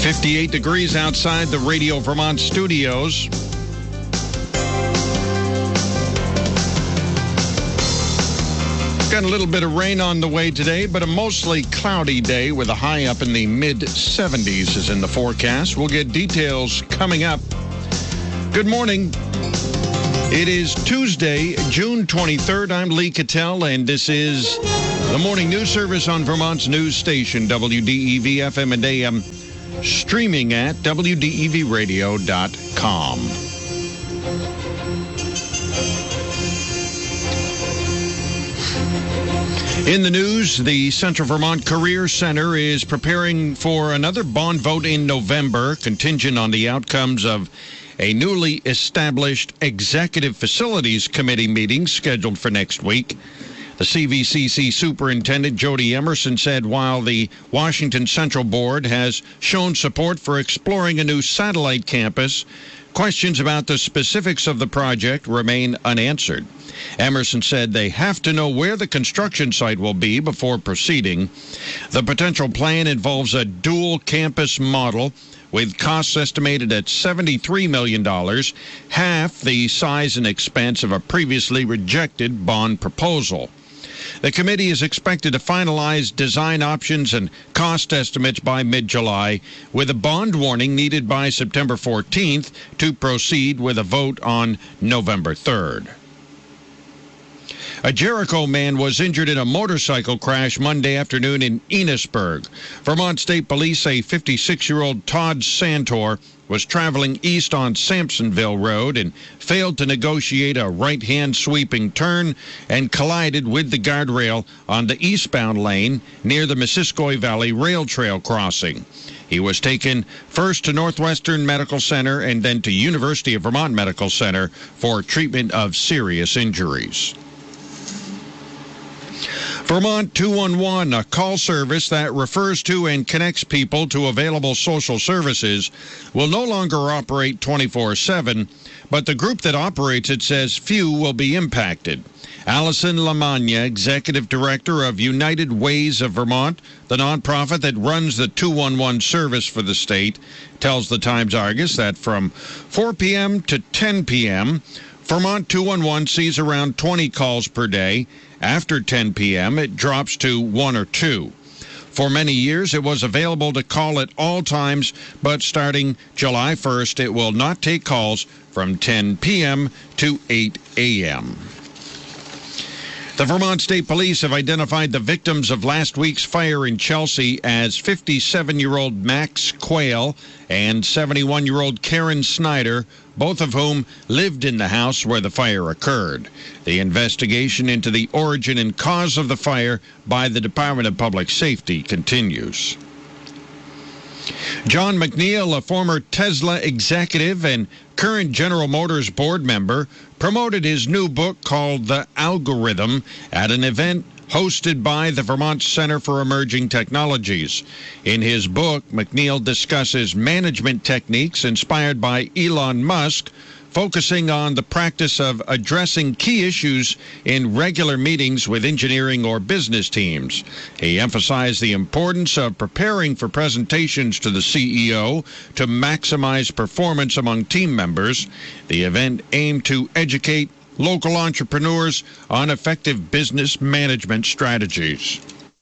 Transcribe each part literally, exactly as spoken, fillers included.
fifty-eight degrees outside the Radio Vermont studios. Got a little bit of rain on the way today, but a mostly cloudy day with a high up in the mid seventies is in the forecast. We'll get details coming up. Good morning. It is Tuesday, June twenty-third. I'm Lee Cattell, and this is the Morning News Service on Vermont's news station, W D E V F M and A M, streaming at W D E V radio dot com. In the news, the Central Vermont Career Center is preparing for another bond vote in November, contingent on the outcomes of a newly established Executive Facilities Committee meeting scheduled for next week. The C V C C Superintendent Jody Emerson said while the Washington Central Board has shown support for exploring a new satellite campus, questions about the specifics of the project remain unanswered. Emerson said they have to know where the construction site will be before proceeding. The potential plan involves a dual campus model with costs estimated at seventy-three million dollars, half the size and expense of a previously rejected bond proposal. The committee is expected to finalize design options and cost estimates by mid-July, with a bond warning needed by September fourteenth to proceed with a vote on November third. A Jericho man was injured in a motorcycle crash Monday afternoon in Enosburg. Vermont State Police say fifty-six-year-old Todd Santor was traveling east on Sampsonville Road and failed to negotiate a right-hand sweeping turn and collided with the guardrail on the eastbound lane near the Missisquoi Valley Rail Trail crossing. He was taken first to Northwestern Medical Center and then to University of Vermont Medical Center for treatment of serious injuries. Vermont two one one, a call service that refers to and connects people to available social services, will no longer operate twenty-four seven, but the group that operates it says few will be impacted. Allison Lamagna, Executive Director of United Ways of Vermont, the nonprofit that runs the two one one service for the state, tells the Times-Argus that from four p.m. to ten p.m., Vermont two one one sees around twenty calls per day. After ten p.m., it drops to one or two. For many years, it was available to call at all times, but starting July first, it will not take calls from ten p.m. to eight a.m. The Vermont State Police have identified the victims of last week's fire in Chelsea as fifty-seven-year-old Max Quayle and seventy-one-year-old Karen Snyder, both of whom lived in the house where the fire occurred. The investigation into the origin and cause of the fire by the Department of Public Safety continues. John McNeil, a former Tesla executive and current General Motors board member, promoted his new book called The Algorithm at an event hosted by the Vermont Center for Emerging Technologies. In his book, McNeil discusses management techniques inspired by Elon Musk, focusing on the practice of addressing key issues in regular meetings with engineering or business teams. He emphasized the importance of preparing for presentations to the C E O to maximize performance among team members. The event aimed to educate local entrepreneurs on effective business management strategies.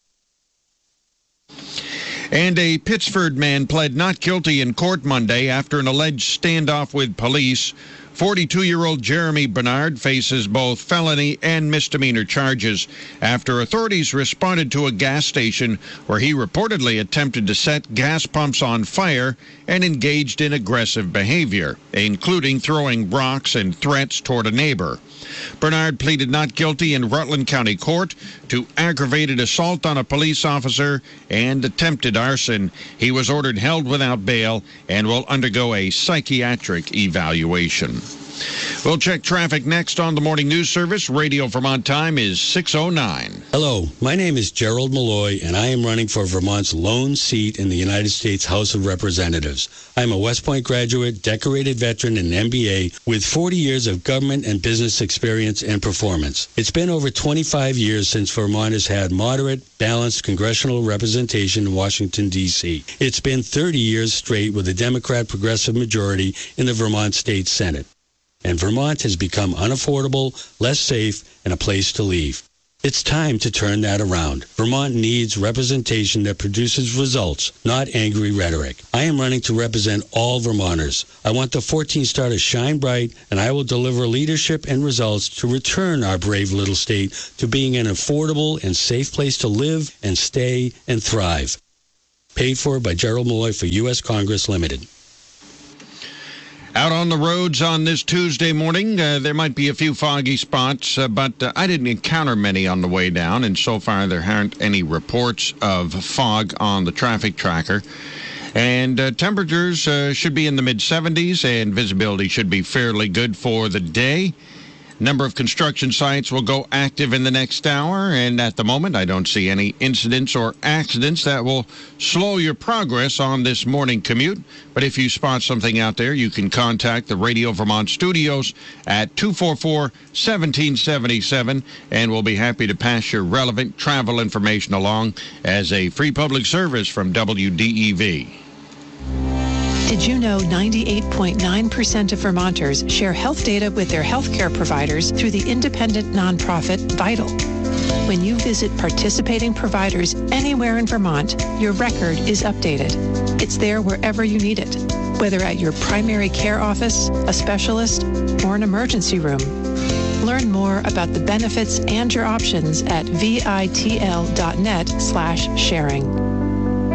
And a Pittsford man pled not guilty in court Monday after an alleged standoff with police. forty-two-year-old Jeremy Bernard faces both felony and misdemeanor charges after authorities responded to a gas station where he reportedly attempted to set gas pumps on fire and engaged in aggressive behavior, including throwing rocks and threats toward a neighbor. Bernard pleaded not guilty in Rutland County Court to aggravated assault on a police officer and attempted arson. He was ordered held without bail and will undergo a psychiatric evaluation. We'll check traffic next on the Morning News Service. Radio Vermont time is six oh nine. Hello, my name is Gerald Malloy, and I am running for Vermont's lone seat in the United States House of Representatives. I'm a West Point graduate, decorated veteran, and M B A with forty years of government and business experience and performance. It's been over twenty-five years since Vermont has had moderate, balanced congressional representation in Washington, D C It's been thirty years straight with a Democrat progressive majority in the Vermont State Senate. And Vermont has become unaffordable, less safe, and a place to leave. It's time to turn that around. Vermont needs representation that produces results, not angry rhetoric. I am running to represent all Vermonters. I want the fourteen star to shine bright, and I will deliver leadership and results to return our brave little state to being an affordable and safe place to live and stay and thrive. Paid for by Gerald Malloy for U S Congress Limited. Out on the roads on this Tuesday morning, uh, there might be a few foggy spots, uh, but uh, I didn't encounter many on the way down, and so far there aren't any reports of fog on the traffic tracker. And uh, temperatures uh, should be in the mid seventies, and visibility should be fairly good for the day. Number of construction sites will go active in the next hour, and at the moment I don't see any incidents or accidents that will slow your progress on this morning commute. But if you spot something out there, you can contact the Radio Vermont studios at two four four, one seven seven seven, and we'll be happy to pass your relevant travel information along as a free public service from W D E V. Did you know ninety-eight point nine percent of Vermonters share health data with their healthcare providers through the independent nonprofit Vital? When you visit participating providers anywhere in Vermont, your record is updated. It's there wherever you need it, whether at your primary care office, a specialist, or an emergency room. Learn more about the benefits and your options at vitl dot net slash sharing.